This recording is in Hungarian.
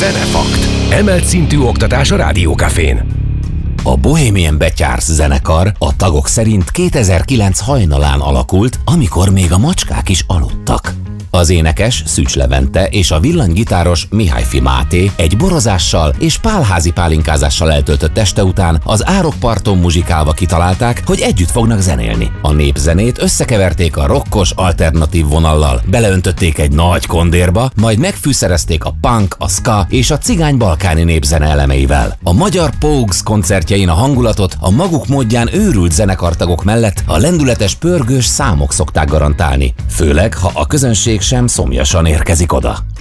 Zenefakt. Emelt szintű oktatás a Rádiókafén. A Bohemian Betyársz zenekar a tagok szerint 2009 hajnalán alakult, amikor még a macskák is aludtak. Az énekes Szűcs Levente és a villanygitáros Mihályfi Máté egy borozással és pálházi pálinkázással eltöltött este után az árokparton muzsikálva kitalálták, hogy együtt fognak zenélni. A népzenét összekeverték a rokkos alternatív vonallal, beleöntötték egy nagy kondérba, majd megfűszerezték a punk, a ska és a cigány-balkáni népzene elemeivel. A magyar Pogues koncertjein a hangulatot a maguk módján őrült zenekartagok mellett a lendületes pörgős számok szokták garantálni, főleg ha a közönség sem szomjasan érkezik oda.